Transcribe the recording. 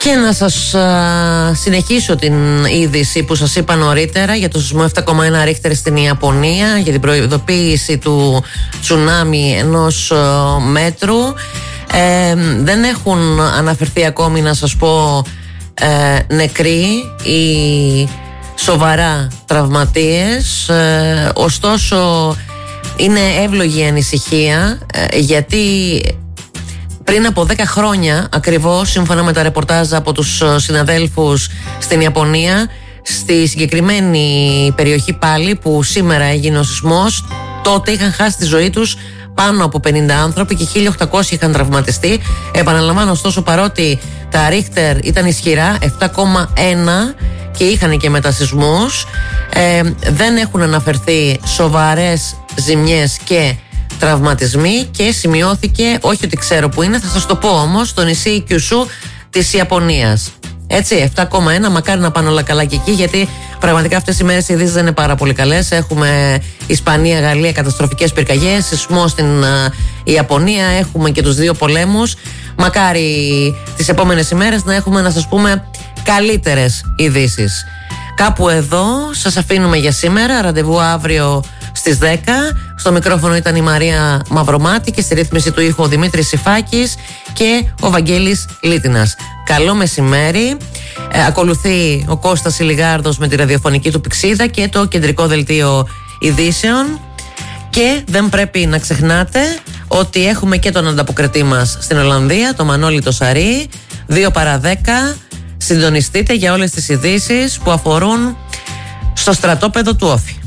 Και να σας συνεχίσω την είδηση που σας είπα νωρίτερα για το σεισμό 7,1 ρίχτερ στην Ιαπωνία, για την προειδοποίηση του τσουνάμι 1 μέτρου. Δεν έχουν αναφερθεί ακόμη, να σας πω, νεκροί ή σοβαρά τραυματίες. Ωστόσο είναι εύλογη η ανησυχία, γιατί πριν από 10 χρόνια ακριβώς, σύμφωνα με τα ρεπορτάζ από τους συναδέλφους στην Ιαπωνία, στη συγκεκριμένη περιοχή πάλι που σήμερα έγινε ο σεισμός, τότε είχαν χάσει τη ζωή τους πάνω από 50 άνθρωποι και 1.800 είχαν τραυματιστεί. Επαναλαμβάνω, ωστόσο, παρότι τα ρίχτερ ήταν ισχυρά, 7,1 και είχαν και μετασεισμούς, δεν έχουν αναφερθεί σοβαρές ζημιές και τραυματισμοί και σημειώθηκε, όχι ότι ξέρω που είναι, θα σας το πω όμως, στο νησί Κιουσού της Ιαπωνίας. Έτσι, 7,1, μακάρι να πάνε όλα καλά και εκεί, γιατί πραγματικά αυτές οι μέρες οι ειδήσεις δεν είναι πάρα πολύ καλές. Έχουμε Ισπανία, Γαλλία, καταστροφικές πυρκαγιές, σεισμό στην Ιαπωνία, έχουμε και τους δύο πολέμους. Μακάρι τις επόμενες ημέρες να έχουμε, να σας πούμε, καλύτερες ειδήσεις. Κάπου εδώ σας αφήνουμε για σήμερα. Ραντεβού αύριο στις 10. Στο μικρόφωνο ήταν η Μαρία Μαυρομάτη και στη ρύθμιση του ήχου ο Δημήτρης Σιφάκης και ο Βαγγέλης Λίτινας. Καλό μεσημέρι. Ακολουθεί ο Κώστας Ηλιγάρδος με τη ραδιοφωνική του Πηξίδα και το κεντρικό δελτίο ειδήσεων. Και δεν πρέπει να ξεχνάτε ότι έχουμε και τον ανταποκριτή μας στην Ολλανδία, τον Μανώλη το Σαρή, 2 παρά 10. Συντονιστείτε για όλες τις ειδήσεις που αφορούν στο στρατόπεδο του Όφη.